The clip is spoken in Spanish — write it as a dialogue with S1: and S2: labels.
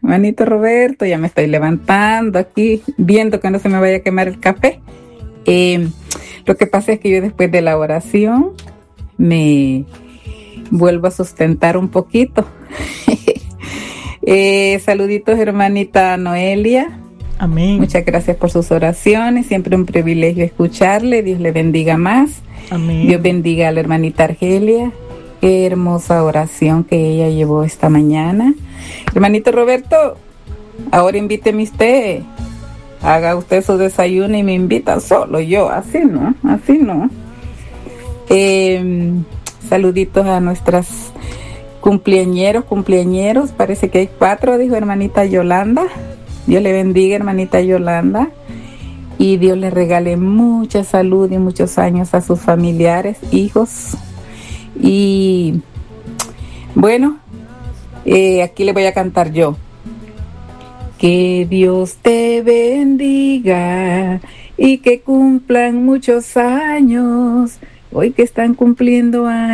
S1: hermanito Roberto, ya me estoy levantando aquí, viendo que no se me vaya a quemar el café. Lo que pasa es que yo después de la oración me vuelvo a sustentar un poquito. Saluditos, hermanita Noelia.
S2: Amén.
S1: Muchas gracias por sus oraciones, siempre un privilegio escucharle. Dios le bendiga más.
S2: Amén.
S1: Dios bendiga a la hermanita Argelia. Qué hermosa oración que ella llevó esta mañana. Hermanito Roberto, ahora invíteme usted. Haga usted su desayuno y me invita solo yo. Así no. Saluditos a nuestras cumpleañeros. Parece que hay 4, dijo hermanita Yolanda. Dios le bendiga, hermanita Yolanda. Y Dios le regale mucha salud y muchos años a sus familiares, hijos. Y bueno, aquí le voy a cantar yo. Que Dios te bendiga y que cumplan muchos años, hoy que están cumpliendo años.